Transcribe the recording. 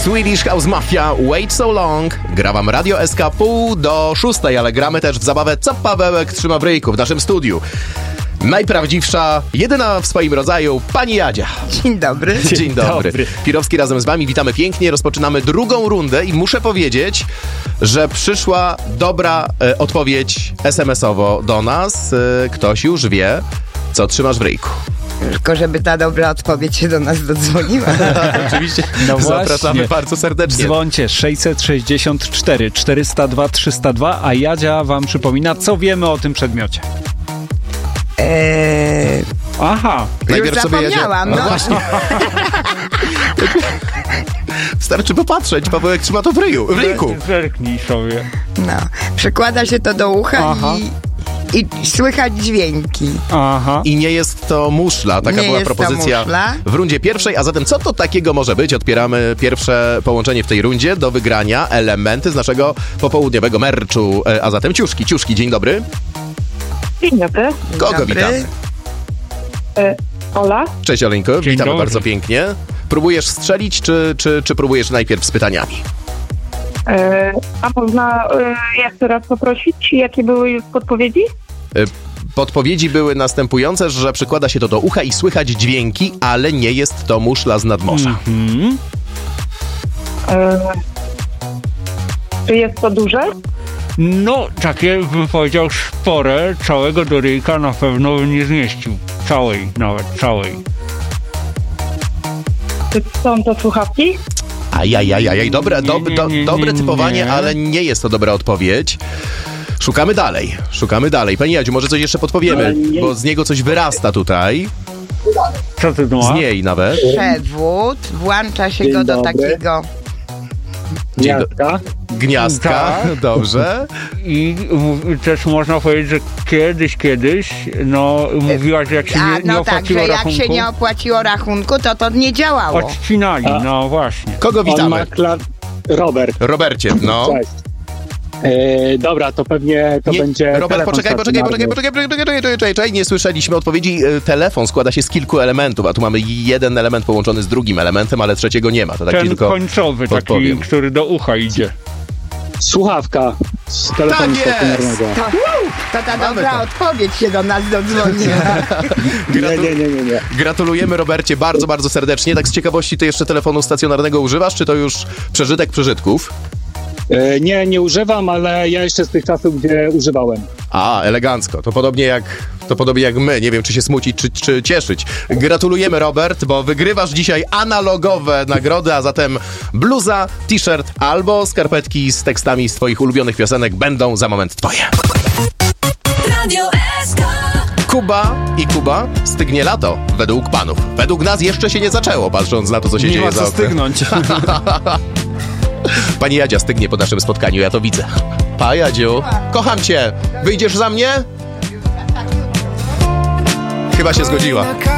Swedish House Mafia, Wait So Long. Gra wam Radio SK 5:45, ale gramy też w zabawę Co Pawełek trzyma w ryjku w naszym studiu. Najprawdziwsza, jedyna w swoim rodzaju, pani Jadzia. Dzień dobry. Dzień dobry. Pirowski razem z wami, witamy pięknie. Rozpoczynamy drugą rundę i muszę powiedzieć, że przyszła dobra odpowiedź SMS-owo do nas. Ktoś już wie, co trzymasz w ryjku. Tylko żeby ta dobra odpowiedź się do nas dodzwoniła. Oczywiście. No zapraszamy właśnie. bardzo serdecznie. Dzwońcie 664 402 302, a Jadzia wam przypomina, co wiemy o tym przedmiocie. Aha. Najpierw już sobie zapomniałam, no właśnie. Wystarczy popatrzeć, Pawełek trzyma to w ryjku. Zerknij sobie. No, przykłada się to do ucha i słychać dźwięki. Aha. I nie jest to muszla, taka Nie była jest to propozycja muszla. w rundzie pierwszej, a zatem co to takiego może być? Otwieramy pierwsze połączenie w tej rundzie, do wygrania elementy z naszego popołudniowego merczu, a zatem ciuszki. Ciuszki, dzień dobry. Dzień dobry. Kogo Dobry. witamy? Ola. Cześć Oleńko, Dzień witamy dobry. bardzo pięknie. Próbujesz strzelić, czy próbujesz najpierw z pytaniami? A można jeszcze raz poprosić, jakie były podpowiedzi? Podpowiedzi były następujące, że przykłada się to do ucha i słychać dźwięki, ale nie jest to muszla z nadmorza. Czy jest to duże? No, takie bym powiedział spore, całego do ryjka na pewno bym nie zmieścił. Całej. Czy są to słuchawki? Ajajajaj, dobre nie, typowanie, nie. ale nie jest to dobra odpowiedź. Szukamy dalej. Pani Jadziu, może coś jeszcze podpowiemy, bo z niego coś wyrasta tutaj. Co ty tu Z ma? niej nawet. Przewód, włącza się Dzień go do dobry. takiego... Gniazdka. Gniazdka, Tak. dobrze. I też można powiedzieć, że kiedyś, no mówiłaś, że jak się nie no tak, opłaciło że jak rachunku, się nie opłaciło rachunku, to nie działało. odcinali, no właśnie. Kogo On witamy? ma Robert. Robercie, no. Cześć. Dobra, to pewnie to będzie. Robert, telefon poczekaj, nie słyszeliśmy odpowiedzi. Telefon składa się z kilku elementów, a tu mamy jeden element połączony z drugim elementem, ale trzeciego nie ma. To tak Ten tylko końcowy, podpowiem. taki, który do ucha idzie. Słuchawka z telefonu Tak jest! stacjonarnego. To ta dobra odpowiedź się do nas dodzwoniła. Nie. Gratulujemy, Robercie, bardzo, bardzo serdecznie. Tak z ciekawości, ty jeszcze telefonu stacjonarnego używasz, czy to już przeżytek przeżytków? Nie używam, ale ja jeszcze z tych czasów, gdzie używałem. A, elegancko. To podobnie jak my. Nie wiem, czy się smucić, czy cieszyć. Gratulujemy, Robert, bo wygrywasz dzisiaj analogowe nagrody, a zatem bluza, t-shirt albo skarpetki z tekstami z twoich ulubionych piosenek będą za moment twoje. Radio SK. Kuba, stygnie lato, według panów. Według nas jeszcze się nie zaczęło, patrząc na to, co się Nie dzieje ma za co oknem. stygnąć. Pani Jadzia stygnie po naszym spotkaniu, ja to widzę. Pa, Jadziu, kocham cię. Wyjdziesz za mnie? Chyba się zgodziła.